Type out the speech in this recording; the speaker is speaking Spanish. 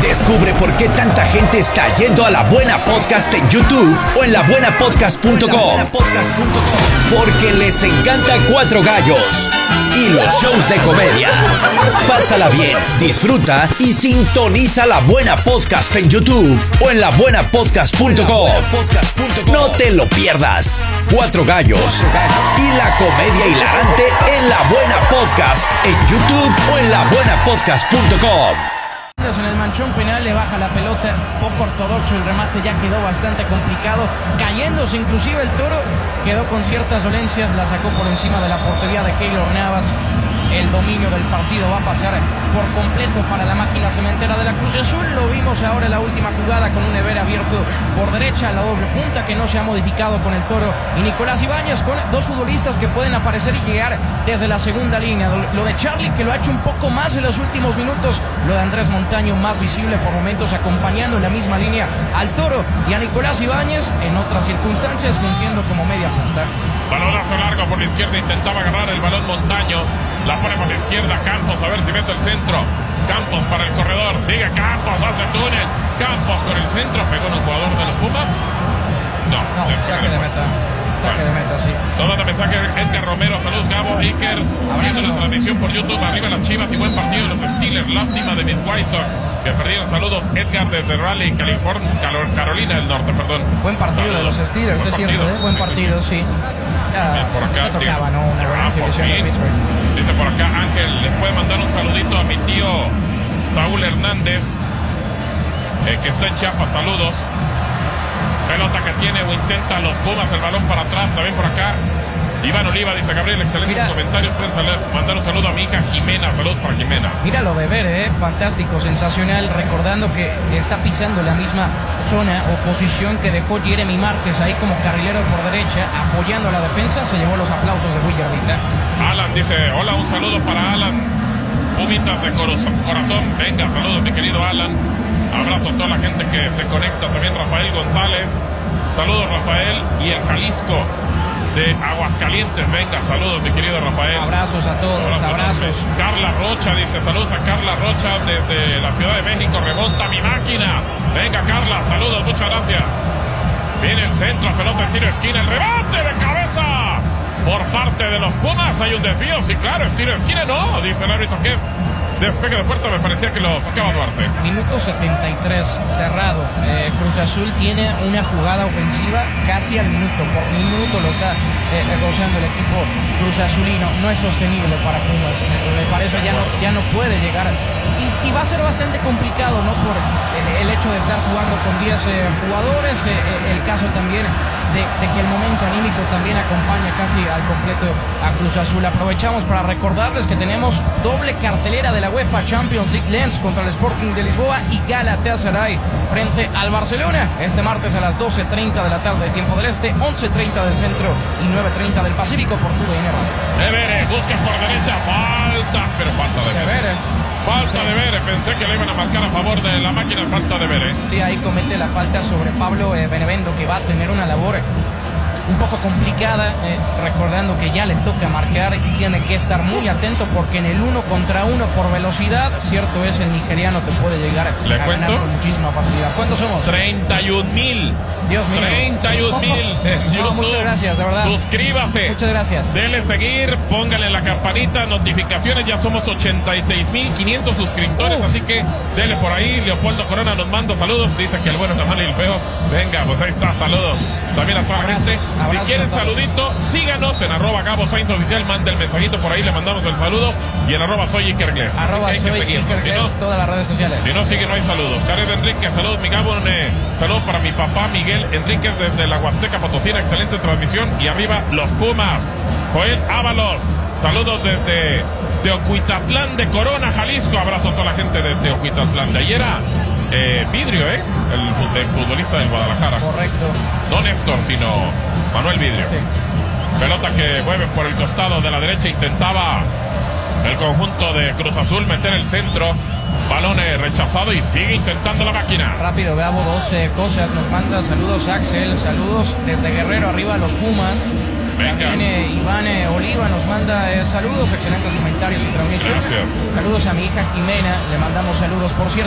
Descubre por qué tanta gente está yendo a La Buena Podcast en YouTube o en labuenapodcast.com. Porque les encanta Cuatro Gallos y los shows de comedia. Pásala bien, disfruta y sintoniza La Buena Podcast en YouTube o en labuenapodcast.com. No te lo pierdas. Cuatro Gallos y la comedia hilarante en La Buena Podcast en YouTube o en labuenapodcast.com. En el manchón penal le baja la pelota, poco ortodoxo, el remate ya quedó bastante complicado, cayéndose inclusive el Toro, quedó con ciertas dolencias, la sacó por encima de la portería de Keylor Navas. El dominio del partido va a pasar por completo para la máquina cementera de la Cruz Azul. Lo vimos ahora en la última jugada con un Ever abierto por derecha, la doble punta que no se ha modificado con el Toro y Nicolás Ibáñez, con dos futbolistas que pueden aparecer y llegar desde la segunda línea. Lo de Charlie, que lo ha hecho un poco más en los últimos minutos, lo de Andrés Montaño más visible por momentos, acompañando en la misma línea al Toro y a Nicolás Ibáñez en otras circunstancias fungiendo como media punta. Balonazo largo por la izquierda, intentaba agarrar el balón Montaño, la pone por la izquierda Campos, a ver si mete el centro. Campos para el corredor, sigue Campos, hace túnel, Campos con el centro, pegó en un jugador de los Pumas. No, saque de meta. Saque de meta, sí. Nos manda mensaje Edgar Romero, salud Gabo, Iker, viendo la transmisión por YouTube, arriba las Chivas y buen partido de los Steelers, lástima de mis White Sox, que perdieron. Saludos Edgar desde Raleigh, California, Carolina del Norte, perdón. Buen partido de los Steelers, es cierto, buen partido, sí. Por acá, tocaba, ¿no? Una buena exhibición de Pittsburgh. Dice por acá Ángel, les puede mandar un saludito a mi tío Raúl Hernández, que está en Chiapas, saludos. Pelota que tiene o intenta los Pumas, el balón para atrás, también por acá. Iván Oliva dice, Gabriel, excelentes comentarios, pueden mandar un saludo a mi hija Jimena, saludos para Jimena. Mira lo de ver, fantástico, sensacional, recordando que está pisando la misma zona o posición que dejó Jeremy Márquez ahí como carrilero por derecha, apoyando a la defensa, se llevó los aplausos de Willardita. Alan dice, hola, un saludo para Alan, Pumitas de corazón, venga, saludos mi querido Alan, abrazo a toda la gente que se conecta, también Rafael González, saludos Rafael, y el Jalisco de Aguascalientes, venga, saludos mi querido Rafael. Abrazos a todos, abrazos. Carla Rocha dice, saludos a Carla Rocha desde la Ciudad de México, remonta mi máquina. Venga Carla, saludos, muchas gracias. Viene el centro, pelota en tiro de esquina, el rebate de cabeza por parte de los Pumas, hay un desvío, sí claro, es tiro de esquina, no, dice el árbitro que es despegue de puerta, me parecía que lo sacaba Duarte. Minuto 73, cerrado. Cruz Azul tiene una jugada ofensiva casi al minuto. Por minuto lo está negociando el equipo Cruz Azulino. No es sostenible para Pumas. Me parece ya no puede llegar. Y va a ser bastante complicado, ¿no? Por el hecho de estar jugando con 10 jugadores. El caso también de que el momento anímico también acompaña casi al completo a Cruz Azul. Aprovechamos para recordarles que tenemos doble cartelera de la UEFA Champions League, Lens contra el Sporting de Lisboa y Galatasaray frente al Barcelona este martes a las 12:30 de la tarde, tiempo del este, 11:30 del centro y 9:30 del Pacífico por TUDN. Evere busca por derecha, falta de Evere. Falta de Vere, pensé que le iban a marcar a favor de la máquina, falta de Vere. Y ahí comete la falta sobre Pablo Benevendo, que va a tener una labor un poco complicada, recordando que ya le toca marcar y tiene que estar muy atento porque en el 1 contra 1 por velocidad, cierto es, el nigeriano te puede llegar a ganar con muchísima facilidad. ¿Cuántos somos? 31,000. Dios mío. 31,000 en YouTube. No, muchas gracias, de verdad. Suscríbase. Muchas gracias. Dele seguir, póngale la campanita, notificaciones, ya somos 86,500 suscriptores, así que dele por ahí. Leopoldo Corona nos manda saludos, dice que el bueno es la mala y el feo. Venga, pues ahí está, saludos. También a toda la gente. Si quieren saludito, síganos en @GaboSainzOficial, mande el mensajito por ahí, le mandamos el saludo, y en @soy Iker Gles. Todas las redes sociales. Si no sigue, no hay saludos. Jared Enrique, saludos mi Gabo, saludos para mi papá Miguel Enríquez desde la Huasteca Potosina, excelente transmisión, y arriba los Pumas. Joel Ábalos, saludos desde Teocuitatlán de Corona, Jalisco, abrazo a toda la gente de Teocuitatlán. De ayer era Vidrio, el futbolista del Guadalajara. Correcto. No Néstor, sino Manuel Vidrio. Sí. Pelota que mueve por el costado de la derecha, intentaba el conjunto de Cruz Azul meter el centro, balón rechazado y sigue intentando la máquina. Rápido, Gabo, 12 cosas, nos manda saludos Axel, saludos desde Guerrero, arriba a los Pumas. Venga. También Iván Oliva nos manda saludos, excelentes comentarios y transmisión. Gracias. Saludos a mi hija Jimena, le mandamos saludos, por cierto.